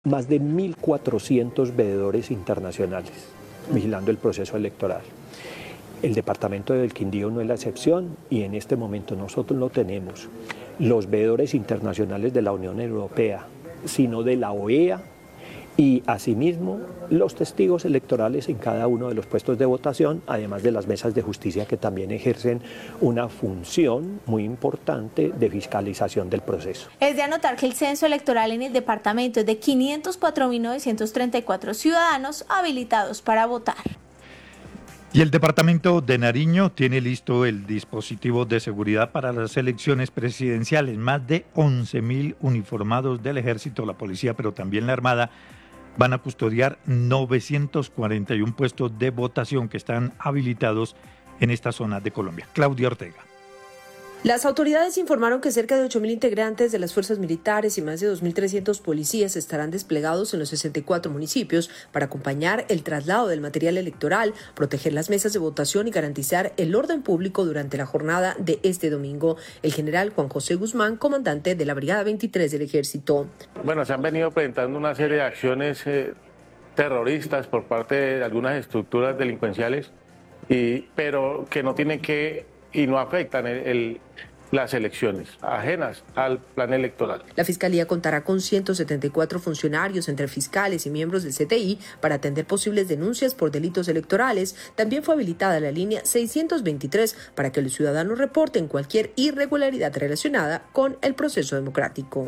más de 1.400 veedores internacionales vigilando el proceso electoral. El departamento del Quindío no es la excepción y en este momento nosotros no tenemos los veedores internacionales de la Unión Europea, sino de la OEA y asimismo los testigos electorales en cada uno de los puestos de votación, además de las mesas de justicia que también ejercen una función muy importante de fiscalización del proceso. Es de anotar que el censo electoral en el departamento es de 504.934 ciudadanos habilitados para votar. Y el departamento de Nariño tiene listo el dispositivo de seguridad para las elecciones presidenciales. Más de 11.000 uniformados del Ejército, la Policía, pero también la Armada, van a custodiar 941 puestos de votación que están habilitados en esta zona de Colombia. Claudia Ortega. Las autoridades informaron que cerca de 8.000 integrantes de las fuerzas militares y más de 2.300 policías estarán desplegados en los 64 municipios para acompañar el traslado del material electoral, proteger las mesas de votación y garantizar el orden público durante la jornada de este domingo. El general Juan José Guzmán, comandante de la Brigada 23 del Ejército. Bueno, se han venido presentando una serie de acciones terroristas por parte de algunas estructuras delincuenciales, pero que no tienen y no afectan las elecciones, ajenas al plan electoral. La Fiscalía contará con 174 funcionarios entre fiscales y miembros del CTI para atender posibles denuncias por delitos electorales. También fue habilitada la línea 623 para que los ciudadanos reporten cualquier irregularidad relacionada con el proceso democrático.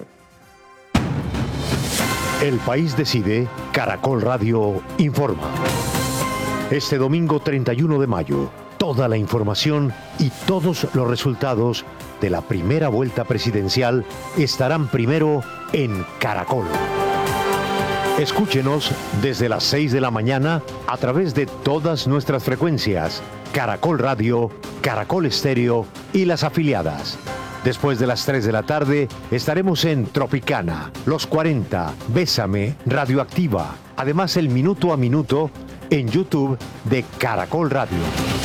El País decide, Caracol Radio informa. Este domingo 31 de mayo, toda la información y todos los resultados de la primera vuelta presidencial estarán primero en Caracol. Escúchenos desde las 6 de la mañana a través de todas nuestras frecuencias, Caracol Radio, Caracol Estéreo y las afiliadas. Después de las 3 de la tarde estaremos en Tropicana, Los 40, Bésame, Radioactiva. Además el Minuto a Minuto en YouTube de Caracol Radio.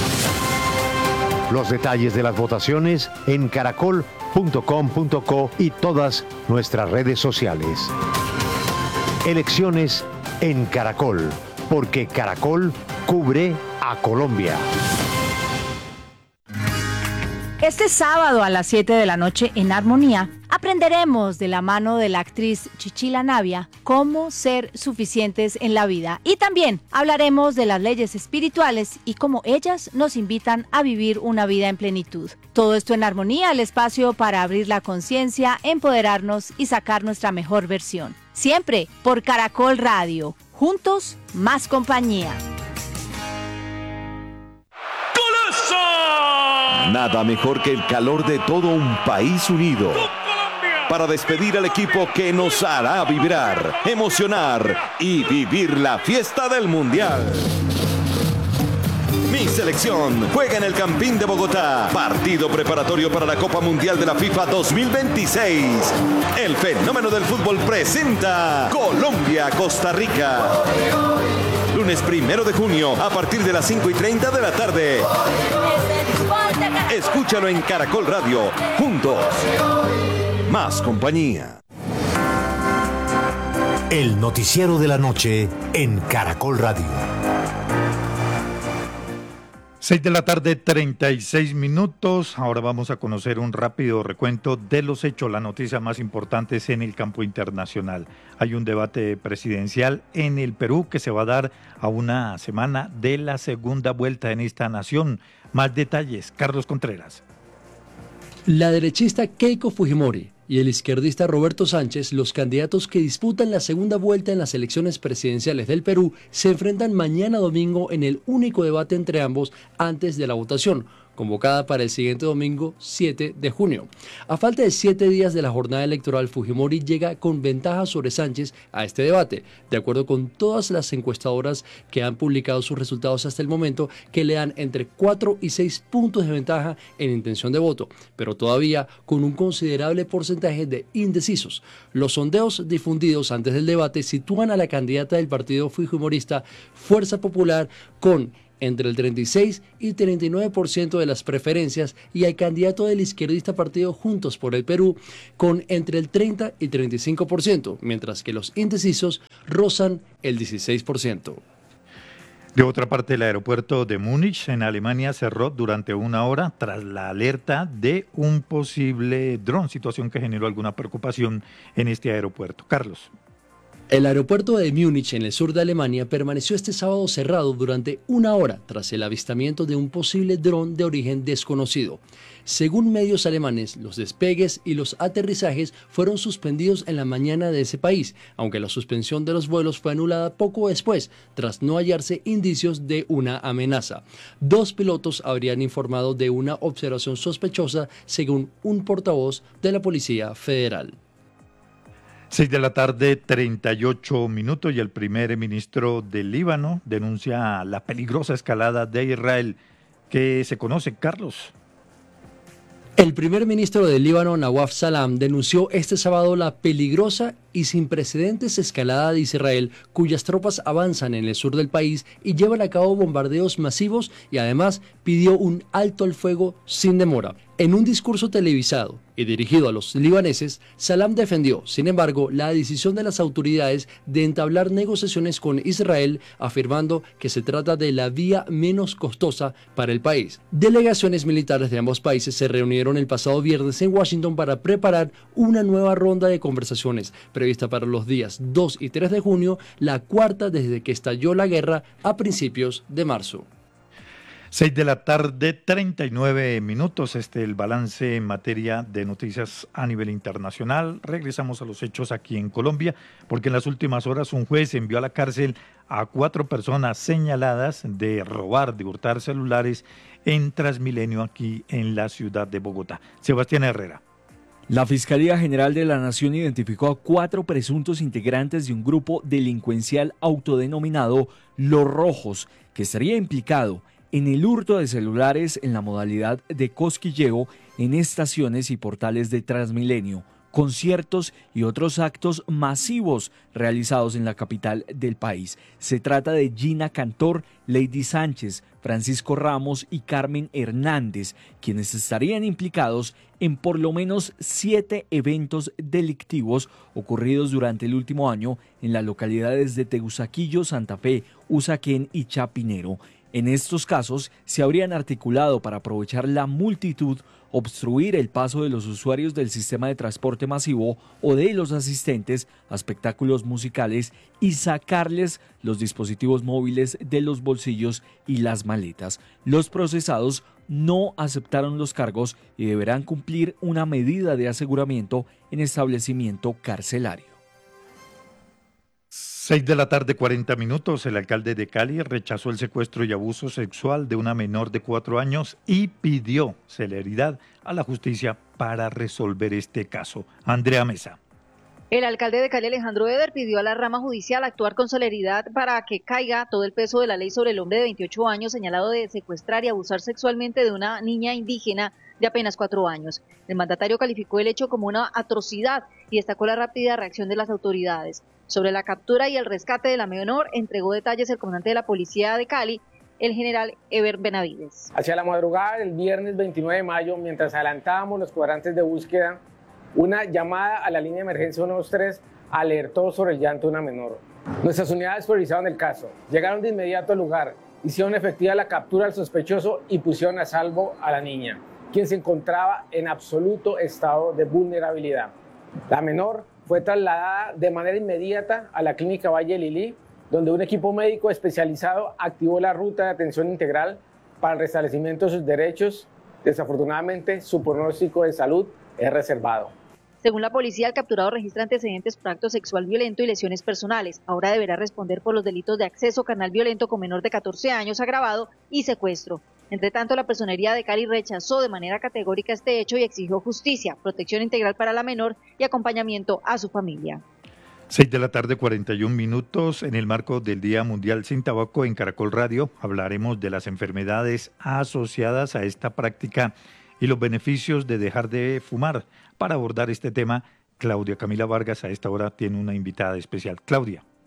Los detalles de las votaciones en caracol.com.co y todas nuestras redes sociales. Elecciones en Caracol, porque Caracol cubre a Colombia. Este sábado a las 7 de la noche en Armonía aprenderemos de la mano de la actriz Chichila Navia cómo ser suficientes en la vida y también hablaremos de las leyes espirituales y cómo ellas nos invitan a vivir una vida en plenitud. Todo esto en Armonía, el espacio para abrir la conciencia, empoderarnos y sacar nuestra mejor versión. Siempre por Caracol Radio. Juntos, más compañía. Nada mejor que el calor de todo un país unido para despedir al equipo que nos hará vibrar, emocionar y vivir la fiesta del Mundial. Mi selección juega en el Campín de Bogotá. Partido preparatorio para la Copa Mundial de la FIFA 2026. El fenómeno del fútbol presenta Colombia-Costa Rica. Lunes 1 de junio a partir de las 5:30 de la tarde. Escúchalo en Caracol Radio. Juntos, más compañía. El noticiero de la noche en Caracol Radio. 6 de la tarde, 36 minutos. Ahora vamos a conocer un rápido recuento de los hechos, las noticias más importantes en el campo internacional. Hay un debate presidencial en el Perú que se va a dar a una semana de la segunda vuelta en esta nación. Más detalles, Carlos Contreras. La derechista Keiko Fujimori y el izquierdista Roberto Sánchez, los candidatos que disputan la segunda vuelta en las elecciones presidenciales del Perú, se enfrentan mañana domingo en el único debate entre ambos antes de la votación, convocada para el siguiente domingo 7 de junio. A falta de 7 días de la jornada electoral, Fujimori llega con ventaja sobre Sánchez a este debate, de acuerdo con todas las encuestadoras que han publicado sus resultados hasta el momento, que le dan entre 4 y 6 puntos de ventaja en intención de voto, pero todavía con un considerable porcentaje de indecisos. Los sondeos difundidos antes del debate sitúan a la candidata del partido fujimorista Fuerza Popular con entre el 36 y 39% de las preferencias y al candidato del izquierdista partido Juntos por el Perú con entre el 30 y 35%, mientras que los indecisos rozan el 16%. De otra parte, el aeropuerto de Múnich, en Alemania, cerró durante una hora tras la alerta de un posible dron, situación que generó alguna preocupación en este aeropuerto. Carlos. El aeropuerto de Múnich, en el sur de Alemania, permaneció este sábado cerrado durante una hora tras el avistamiento de un posible dron de origen desconocido. Según medios alemanes, los despegues y los aterrizajes fueron suspendidos en la mañana de ese país, aunque la suspensión de los vuelos fue anulada poco después, tras no hallarse indicios de una amenaza. 2 pilotos habrían informado de una observación sospechosa, según un portavoz de la Policía Federal. 6 de la tarde, 38 minutos, y el primer ministro del Líbano denuncia la peligrosa escalada de Israel. ¿Qué se conoce, Carlos? El primer ministro del Líbano, Nawaf Salam, denunció este sábado la peligrosa y sin precedentes escalada de Israel, cuyas tropas avanzan en el sur del país y llevan a cabo bombardeos masivos, y además pidió un alto al fuego sin demora. En un discurso televisado y dirigido a los libaneses, Salam defendió, sin embargo, la decisión de las autoridades de entablar negociaciones con Israel, afirmando que se trata de la vía menos costosa para el país. Delegaciones militares de ambos países se reunieron el pasado viernes en Washington para preparar una nueva ronda de conversaciones prevista para los días 2 y 3 de junio, la cuarta desde que estalló la guerra a principios de marzo. 6 de la tarde, 39 minutos, el balance en materia de noticias a nivel internacional. Regresamos a los hechos aquí en Colombia, porque en las últimas horas un juez envió a la cárcel a 4 personas señaladas de robar, de hurtar celulares en Transmilenio aquí en la ciudad de Bogotá. Sebastián Herrera. La Fiscalía General de la Nación identificó a 4 presuntos integrantes de un grupo delincuencial autodenominado Los Rojos, que estaría implicado en el hurto de celulares en la modalidad de cosquilleo en estaciones y portales de Transmilenio, conciertos y otros actos masivos realizados en la capital del país. Se trata de Gina Cantor, Lady Sánchez, Francisco Ramos y Carmen Hernández, quienes estarían implicados en por lo menos 7 eventos delictivos ocurridos durante el último año en las localidades de Teusaquillo, Santa Fe, Usaquén y Chapinero. En estos casos se habrían articulado para aprovechar la multitud, obstruir el paso de los usuarios del sistema de transporte masivo o de los asistentes a espectáculos musicales y sacarles los dispositivos móviles de los bolsillos y las maletas. Los procesados no aceptaron los cargos y deberán cumplir una medida de aseguramiento en establecimiento carcelario. 6 de la tarde, 40 minutos, el alcalde de Cali rechazó el secuestro y abuso sexual de una menor de 4 años y pidió celeridad a la justicia para resolver este caso. Andrea Mesa. El alcalde de Cali, Alejandro Eder, pidió a la rama judicial actuar con celeridad para que caiga todo el peso de la ley sobre el hombre de 28 años señalado de secuestrar y abusar sexualmente de una niña indígena de apenas 4 años. El mandatario calificó el hecho como una atrocidad y destacó la rápida reacción de las autoridades. Sobre la captura y el rescate de la menor, entregó detalles el comandante de la policía de Cali, el general Eber Benavides. Hacia la madrugada del viernes 29 de mayo, mientras adelantábamos los cuadrantes de búsqueda, una llamada a la línea de emergencia 123 alertó sobre el llanto de una menor. Nuestras unidades priorizaron el caso, llegaron de inmediato al lugar, hicieron efectiva la captura del sospechoso y pusieron a salvo a la niña, quien se encontraba en absoluto estado de vulnerabilidad. La menor fue trasladada de manera inmediata a la clínica Valle Lilí, donde un equipo médico especializado activó la ruta de atención integral para el restablecimiento de sus derechos. Desafortunadamente, su pronóstico de salud es reservado. Según la policía, el capturado registra antecedentes por acto sexual violento y lesiones personales. Ahora deberá responder por los delitos de acceso carnal violento con menor de 14 años agravado y secuestro. Entre tanto, la Personería de Cali rechazó de manera categórica este hecho y exigió justicia, protección integral para la menor y acompañamiento a su familia. 6 de la tarde, 41 minutos. En el marco del Día Mundial Sin Tabaco en Caracol Radio hablaremos de las enfermedades asociadas a esta práctica y los beneficios de dejar de fumar. Para abordar este tema, Claudia Camila Vargas a esta hora tiene una invitada especial. Claudia.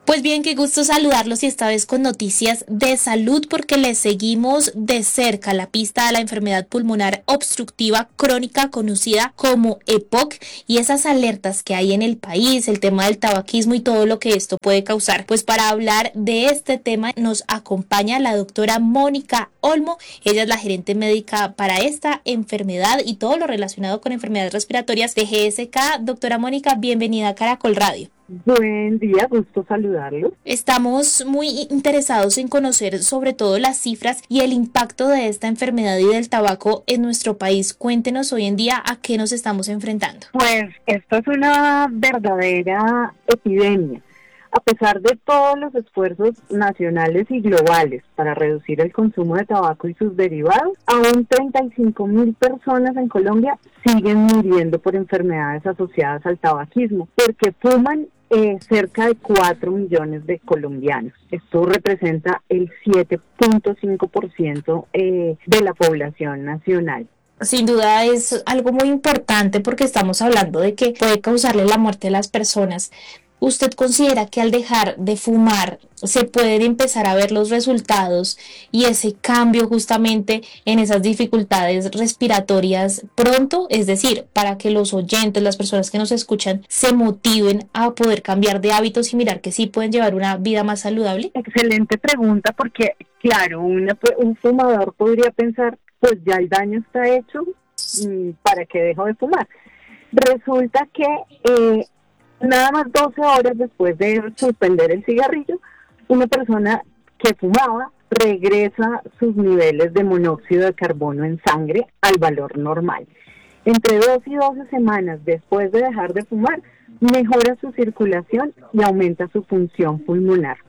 Pues bien, qué gusto saludarlos y esta vez con noticias de salud porque les seguimos de cerca la pista a la enfermedad pulmonar obstructiva crónica conocida como EPOC y esas alertas que hay en el país, el tema del tabaquismo y todo lo que esto puede causar. Pues para hablar de este tema nos acompaña la doctora Mónica Olmo. Ella es la gerente médica para esta enfermedad y todo lo relacionado con enfermedades respiratorias de GSK. Doctora Mónica, bienvenida a Caracol Radio. Buen día, gusto saludarlos. Estamos muy interesados en conocer sobre todo las cifras y el impacto de esta enfermedad y del tabaco en nuestro país. Cuéntenos hoy en día a qué nos estamos enfrentando. Pues esto es una verdadera epidemia. A pesar de todos los esfuerzos nacionales y globales para reducir el consumo de tabaco y sus derivados, aún 35.000 personas en Colombia siguen muriendo por enfermedades asociadas al tabaquismo, porque fuman cerca de 4 millones de colombianos. Esto representa el 7.5% de la población nacional. Sin duda es algo muy importante porque estamos hablando de que puede causarle la muerte a las personas. ¿Usted considera que al dejar de fumar se pueden empezar a ver los resultados y ese cambio justamente en esas dificultades respiratorias pronto? Es decir, para que los oyentes, las personas que nos escuchan, se motiven a poder cambiar de hábitos y mirar que sí pueden llevar una vida más saludable. Excelente pregunta porque, claro, un fumador podría pensar, pues ya el daño está hecho, ¿para qué dejo de fumar? Resulta que nada más 12 horas después de suspender el cigarrillo, una persona que fumaba regresa sus niveles de monóxido de carbono en sangre al valor normal. Entre 2 y 12 semanas después de dejar de fumar, mejora su circulación y aumenta su función pulmonar.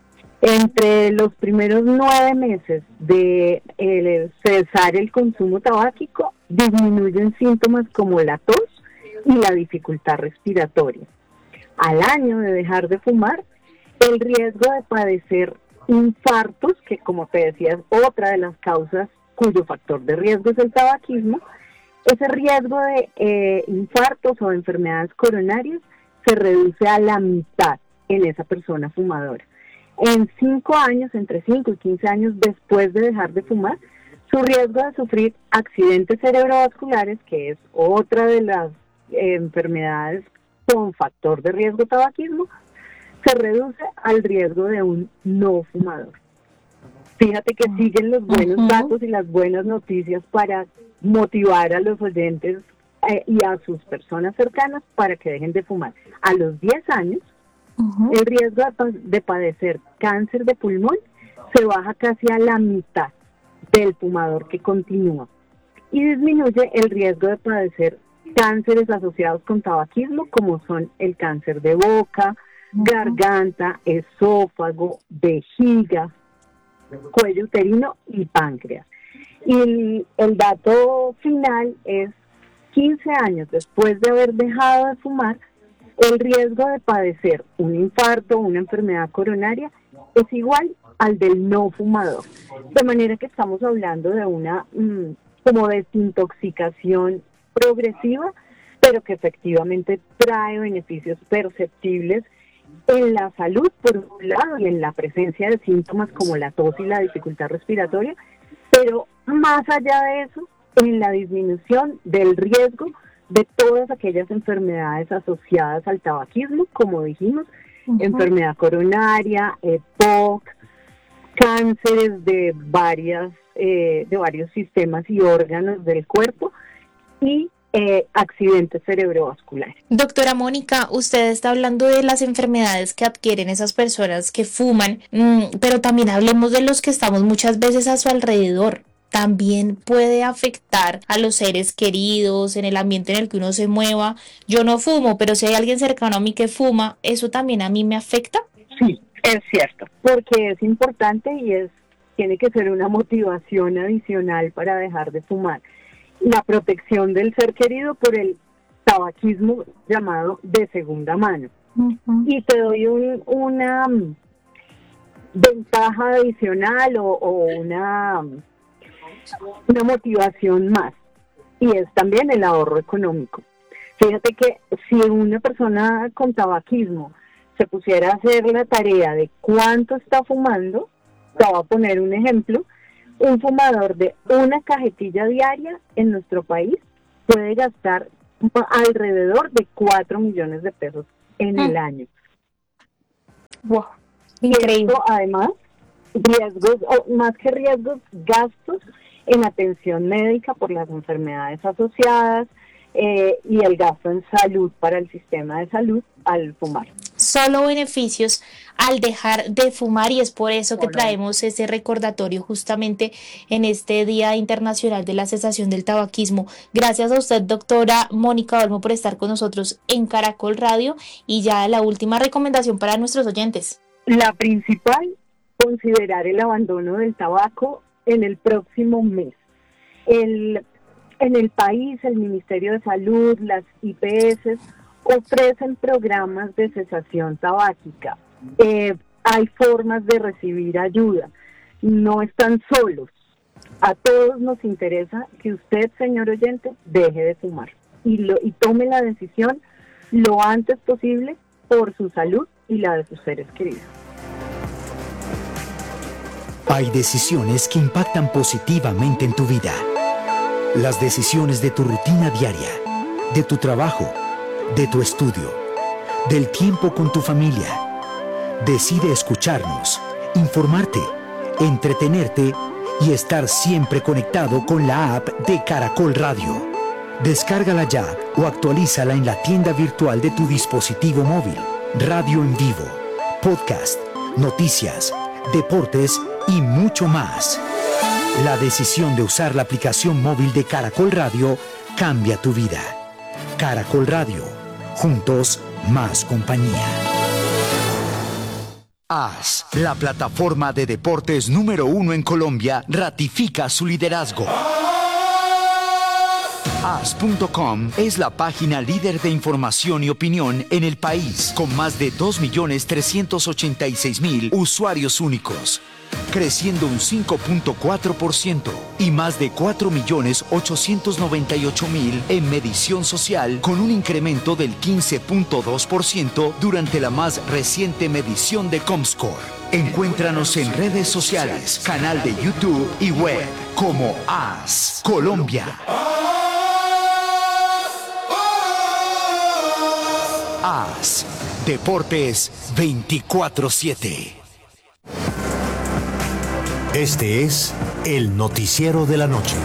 Entre los primeros 9 meses de cesar el consumo tabáquico, disminuyen síntomas como la tos y la dificultad respiratoria. Al año de dejar de fumar, el riesgo de padecer infartos, que como te decía es otra de las causas cuyo factor de riesgo es el tabaquismo, ese riesgo de infartos o enfermedades coronarias se reduce a la mitad en esa persona fumadora. En 5 años, entre 5 y 15 años después de dejar de fumar, su riesgo de sufrir accidentes cerebrovasculares, que es otra de las enfermedades con factor de riesgo tabaquismo, se reduce al riesgo de un no fumador. Fíjate que siguen los buenos datos y las buenas noticias para motivar a los oyentes y a sus personas cercanas para que dejen de fumar. A los 10 años, el riesgo de padecer cáncer de pulmón se baja casi a la mitad del fumador que continúa y disminuye el riesgo de padecer cánceres asociados con tabaquismo como son el cáncer de boca, garganta, esófago, vejiga, cuello uterino y páncreas. Y el dato final es 15 años después de haber dejado de fumar, el riesgo de padecer un infarto o una enfermedad coronaria es igual al del no fumador. De manera que estamos hablando de una como desintoxicación progresiva, pero que efectivamente trae beneficios perceptibles en la salud, por un lado, y en la presencia de síntomas como la tos y la dificultad respiratoria, pero más allá de eso, en la disminución del riesgo de todas aquellas enfermedades asociadas al tabaquismo, como dijimos, enfermedad coronaria, EPOC, cánceres de varios sistemas y órganos del cuerpo y accidentes cerebrovasculares. Doctora Mónica, usted está hablando de las enfermedades que adquieren esas personas que fuman, pero también hablemos de los que estamos muchas veces a su alrededor. También puede afectar a los seres queridos, en el ambiente en el que uno se mueva. Yo no fumo, pero si hay alguien cercano a mí que fuma, ¿eso también a mí me afecta? Sí, es cierto, porque es importante y tiene que ser una motivación adicional para dejar de fumar. La protección del ser querido por el tabaquismo llamado de segunda mano. Y te doy una ventaja adicional o una motivación más, y es también el ahorro económico. Fíjate que si una persona con tabaquismo se pusiera a hacer la tarea de cuánto está fumando, te voy a poner un ejemplo, un fumador de una cajetilla diaria en nuestro país puede gastar alrededor de 4 millones de pesos en el año. Wow, increíble. Esto, además, riesgos, o más que riesgos, gastos en atención médica por las enfermedades asociadas y el gasto en salud para el sistema de salud al fumar. Solo beneficios al dejar de fumar, y es por eso que traemos ese recordatorio justamente en este Día Internacional de la Cesación del Tabaquismo. Gracias a usted, doctora Mónica Olmo, por estar con nosotros en Caracol Radio. Y ya la última recomendación para nuestros oyentes. La principal, considerar el abandono del tabaco en el próximo mes. En el país, el Ministerio de Salud, las IPS ofrecen programas de cesación tabáquica. Hay formas de recibir ayuda. No están solos. A todos nos interesa que usted, señor oyente, deje de fumar y tome la decisión lo antes posible por su salud y la de sus seres queridos. Hay decisiones que impactan positivamente en tu vida. Las decisiones de tu rutina diaria, de tu trabajo, de tu estudio, del tiempo con tu familia. Decide escucharnos, informarte, entretenerte y estar siempre conectado con la app de Caracol Radio. Descárgala ya o actualízala en la tienda virtual de tu dispositivo móvil. Radio en vivo, podcast, noticias, deportes y mucho más. La decisión de usar la aplicación móvil de Caracol Radio cambia tu vida. Caracol Radio, juntos más compañía. AS, la plataforma de deportes número 1 en Colombia, ratifica su liderazgo. AS.com es la página líder de información y opinión en el país, con más de 2.386.000 usuarios únicos, creciendo un 5.4% y más de 4.898.000 en medición social, con un incremento del 15.2% durante la más reciente medición de Comscore. Encuéntranos en redes sociales, canal de YouTube y web como AS Colombia. AS Deportes 24/7. Este es el noticiero de la noche.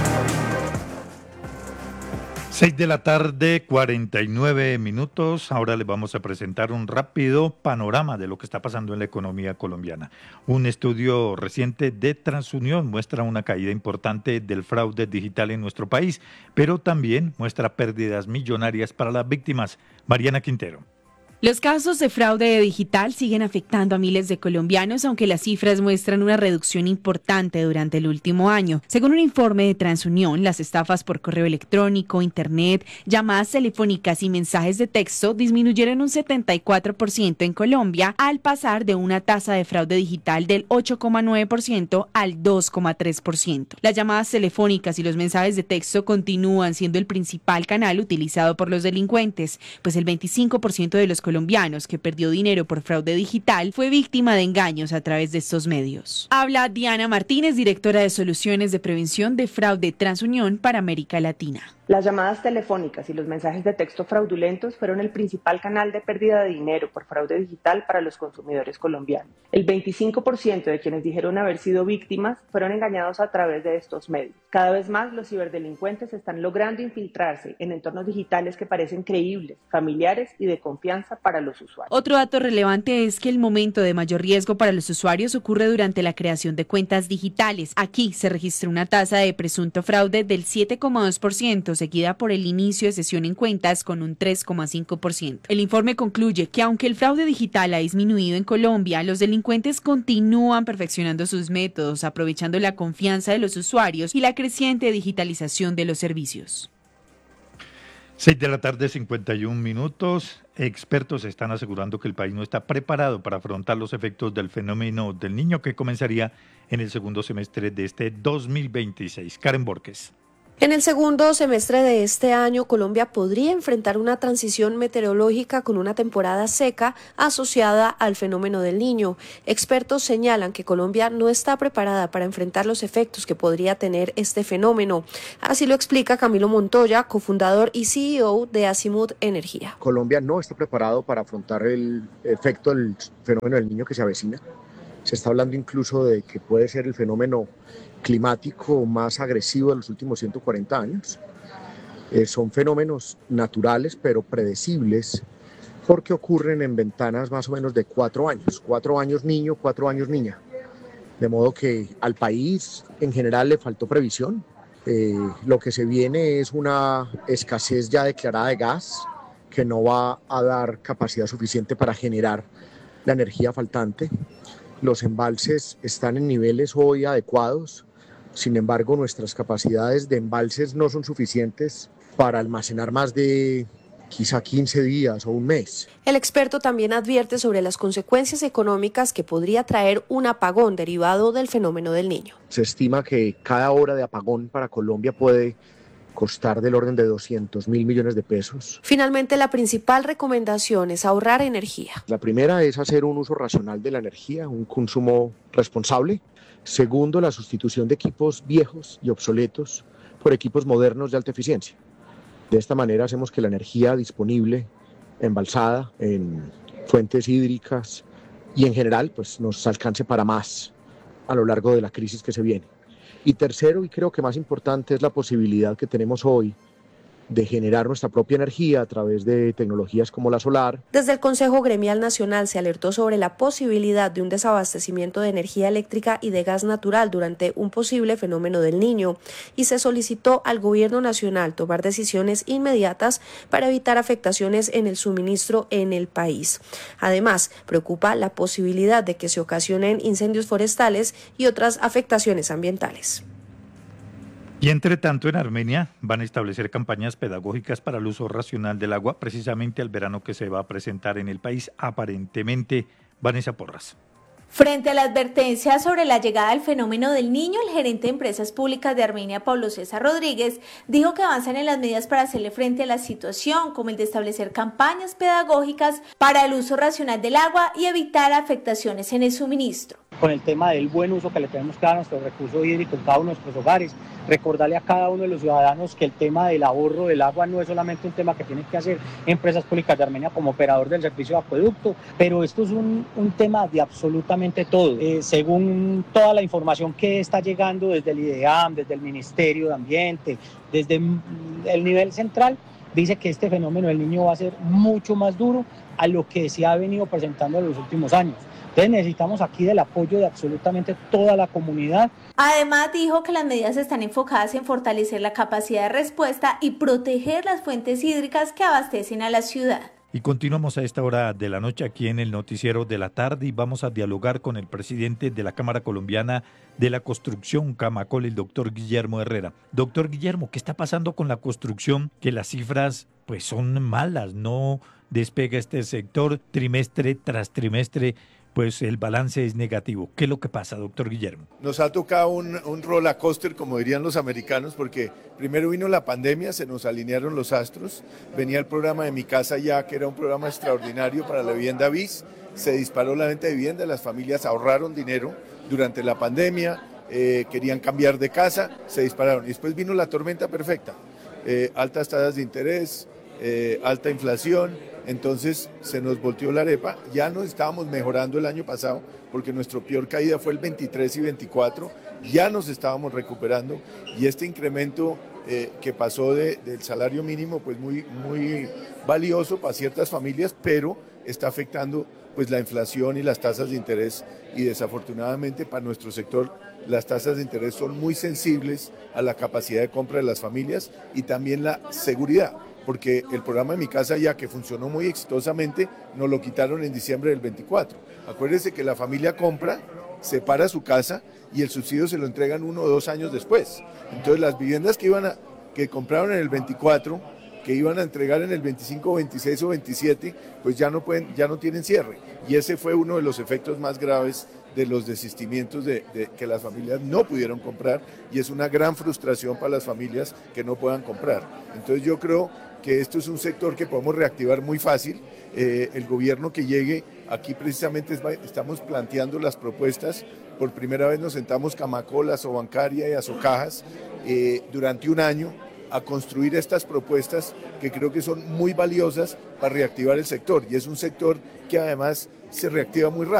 6 de la tarde, 49 minutos. Ahora les vamos a presentar un rápido panorama de lo que está pasando en la economía colombiana. Un estudio reciente de TransUnión muestra una caída importante del fraude digital en nuestro país, pero también muestra pérdidas millonarias para las víctimas. Mariana Quintero. Los casos de fraude digital siguen afectando a miles de colombianos, aunque las cifras muestran una reducción importante durante el último año. Según un informe de TransUnión, las estafas por correo electrónico, internet, llamadas telefónicas y mensajes de texto disminuyeron un 74% en Colombia, al pasar de una tasa de fraude digital del 8,9% al 2,3%. Las llamadas telefónicas y los mensajes de texto continúan siendo el principal canal utilizado por los delincuentes, pues el 25% de los colombianos que perdió dinero por fraude digital fue víctima de engaños a través de estos medios. Habla Diana Martínez, directora de Soluciones de Prevención de Fraude TransUnión para América Latina. Las llamadas telefónicas y los mensajes de texto fraudulentos fueron el principal canal de pérdida de dinero por fraude digital para los consumidores colombianos. El 25% de quienes dijeron haber sido víctimas fueron engañados a través de estos medios. Cada vez más los ciberdelincuentes están logrando infiltrarse en entornos digitales que parecen creíbles, familiares y de confianza para los usuarios. Otro dato relevante es que el momento de mayor riesgo para los usuarios ocurre durante la creación de cuentas digitales. Aquí se registró una tasa de presunto fraude del 7,2%, seguida por el inicio de sesión en cuentas con un 3,5%. El informe concluye que aunque el fraude digital ha disminuido en Colombia, los delincuentes continúan perfeccionando sus métodos, aprovechando la confianza de los usuarios y la creciente digitalización de los servicios. 6 de la tarde, 51 minutos. Expertos están asegurando que el país no está preparado para afrontar los efectos del fenómeno del Niño, que comenzaría en el segundo semestre de este 2026. Karen Borges. En el segundo semestre de este año, Colombia podría enfrentar una transición meteorológica con una temporada seca asociada al fenómeno del Niño. Expertos señalan que Colombia no está preparada para enfrentar los efectos que podría tener este fenómeno. Así lo explica Camilo Montoya, cofundador y CEO de Azimut Energía. Colombia no está preparado para afrontar el efecto del fenómeno del Niño que se avecina. Se está hablando incluso de que puede ser el fenómeno climático más agresivo de los últimos 140 años. Son fenómenos naturales pero predecibles porque ocurren en ventanas más o menos de 4 años. 4 años niño, 4 años niña. De modo que al país en general le faltó previsión. Lo que se viene es una escasez ya declarada de gas que no va a dar capacidad suficiente para generar la energía faltante. Los embalses están en niveles hoy adecuados. Sin embargo, nuestras capacidades de embalses no son suficientes para almacenar más de quizá 15 días o un mes. El experto también advierte sobre las consecuencias económicas que podría traer un apagón derivado del fenómeno del Niño. Se estima que cada hora de apagón para Colombia puede costar del orden de 200.000 millones de pesos. Finalmente, la principal recomendación es ahorrar energía. La primera es hacer un uso racional de la energía, un consumo responsable. Segundo, la sustitución de equipos viejos y obsoletos por equipos modernos de alta eficiencia. De esta manera hacemos que la energía disponible, embalsada en fuentes hídricas y en general, pues nos alcance para más a lo largo de la crisis que se viene. Y tercero, y creo que más importante, es la posibilidad que tenemos hoy de generar nuestra propia energía a través de tecnologías como la solar. Desde el Consejo Gremial Nacional se alertó sobre la posibilidad de un desabastecimiento de energía eléctrica y de gas natural durante un posible fenómeno del Niño y se solicitó al Gobierno Nacional tomar decisiones inmediatas para evitar afectaciones en el suministro en el país. Además, preocupa la posibilidad de que se ocasionen incendios forestales y otras afectaciones ambientales. Y entre tanto, en Armenia van a establecer campañas pedagógicas para el uso racional del agua, precisamente al verano que se va a presentar en el país, aparentemente. Vanessa Porras. Frente a la advertencia sobre la llegada del fenómeno del Niño, el gerente de Empresas Públicas de Armenia, Pablo César Rodríguez, dijo que avanzan en las medidas para hacerle frente a la situación, como el de establecer campañas pedagógicas para el uso racional del agua y evitar afectaciones en el suministro. Con el tema del buen uso que le tenemos que dar a nuestro recurso hídrico en cada uno de nuestros hogares, recordarle a cada uno de los ciudadanos que el tema del ahorro del agua no es solamente un tema que tienen que hacer Empresas Públicas de Armenia como operador del servicio de acueducto, pero esto es un tema de absolutamente todo. Según toda la información que está llegando desde el IDEAM, desde el Ministerio de Ambiente, desde el nivel central, dice que este fenómeno del Niño va a ser mucho más duro a lo que se ha venido presentando en los últimos años. Entonces necesitamos aquí del apoyo de absolutamente toda la comunidad. Además dijo que las medidas están enfocadas en fortalecer la capacidad de respuesta y proteger las fuentes hídricas que abastecen a la ciudad. Y continuamos a esta hora de la noche aquí en el Noticiero de la Tarde y vamos a dialogar con el presidente de la Cámara Colombiana de la Construcción, Camacol, el doctor Guillermo Herrera. Doctor Guillermo, ¿qué está pasando con la construcción? Que las cifras pues son malas, no despega este sector trimestre tras trimestre. Pues el balance es negativo. ¿Qué es lo que pasa, doctor Guillermo? Nos ha tocado un roller coaster, como dirían los americanos, porque primero vino la pandemia, se nos alinearon los astros, venía el programa de Mi Casa Ya, que era un programa extraordinario para la vivienda BIS, se disparó la venta de vivienda, las familias ahorraron dinero durante la pandemia, querían cambiar de casa, se dispararon. Y después vino la tormenta perfecta, altas tasas de interés, alta inflación. Entonces se nos volteó la arepa, ya nos estábamos mejorando el año pasado porque nuestra peor caída fue el 23 y 24, ya nos estábamos recuperando y este incremento que pasó del salario mínimo pues muy valioso para ciertas familias, pero está afectando pues la inflación y las tasas de interés y desafortunadamente para nuestro sector las tasas de interés son muy sensibles a la capacidad de compra de las familias y también la seguridad. Porque el programa de Mi Casa Ya, que funcionó muy exitosamente, nos lo quitaron en diciembre del 24. Acuérdense que la familia compra, separa su casa y el subsidio se lo entregan 1 o 2 años después. Entonces las viviendas que compraron en el 24, que iban a entregar en el 25, 26 o 27, pues ya no tienen cierre. Y ese fue uno de los efectos más graves de los desistimientos de que las familias no pudieron comprar, y es una gran frustración para las familias que no puedan comprar. Entonces yo creo que esto es un sector que podemos reactivar muy fácil. El gobierno que llegue, aquí precisamente estamos planteando las propuestas. Por primera vez nos sentamos Camacol, Asobancaria y Asocajas durante un año a construir estas propuestas que creo que son muy valiosas para reactivar el sector, y es un sector que además se reactiva muy rápido.